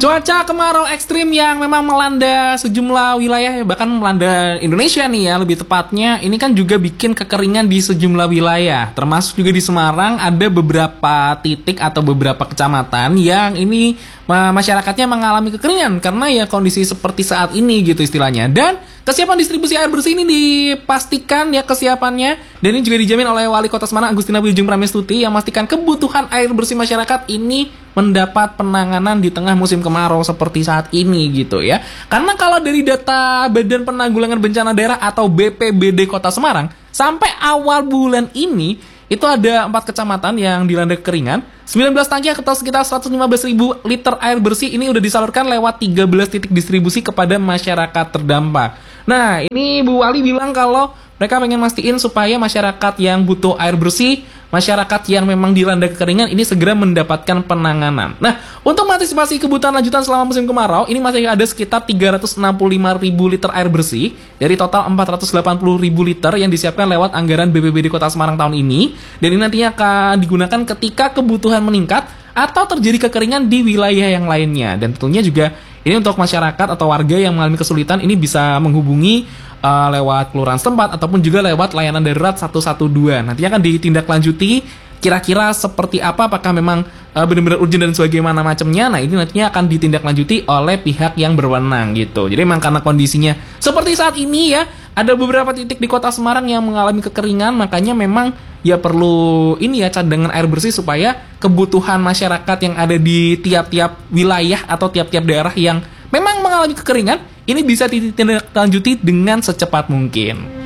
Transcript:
Cuaca kemarau ekstrim yang memang melanda sejumlah wilayah, bahkan melanda Indonesia nih ya, lebih tepatnya. Ini kan juga bikin kekeringan di sejumlah wilayah, termasuk juga di Semarang ada beberapa titik atau beberapa kecamatan yang ini masyarakatnya mengalami kekeringan karena ya kondisi seperti saat ini gitu istilahnya. Dan kesiapan distribusi air bersih ini dipastikan ya kesiapannya, dan ini juga dijamin oleh Wali Kota Semarang Agustina Wilujeng Pramestuti yang memastikan kebutuhan air bersih masyarakat ini mendapat penanganan di tengah musim kemarau seperti saat ini gitu ya. Karena kalau dari data Badan Penanggulangan Bencana Daerah atau BPBD Kota Semarang, sampai awal bulan ini itu ada 4 kecamatan yang dilanda kekeringan. 19 tangki atau sekitar 115.000 liter air bersih ini udah disalurkan lewat 13 titik distribusi kepada masyarakat terdampak. Nah, ini Bu Wali bilang kalau mereka pengen mastiin supaya masyarakat yang butuh air bersih, masyarakat yang memang dilanda kekeringan ini segera mendapatkan penanganan. Nah, untuk mengantisipasi kebutuhan lanjutan selama musim kemarau, ini masih ada sekitar 365.000 liter air bersih dari total 480.000 liter yang disiapkan lewat anggaran BPBD Kota Semarang tahun ini. Dan ini nantinya akan digunakan ketika kebutuhan meningkat atau terjadi kekeringan di wilayah yang lainnya. Dan tentunya juga ini untuk masyarakat atau warga yang mengalami kesulitan ini bisa menghubungi lewat kelurahan setempat ataupun juga lewat layanan darurat 112. Nantinya akan ditindaklanjuti kira-kira seperti apa, apakah memang benar-benar urgent dan sebagaimana macamnya. Nah, ini nantinya akan ditindaklanjuti oleh pihak yang berwenang gitu. Jadi memang karena kondisinya seperti saat ini ya, ada beberapa titik di Kota Semarang yang mengalami kekeringan, makanya memang ya perlu ini ya cadangan air bersih supaya kebutuhan masyarakat yang ada di tiap-tiap wilayah atau tiap-tiap daerah yang memang mengalami kekeringan ini bisa ditindaklanjuti dengan secepat mungkin.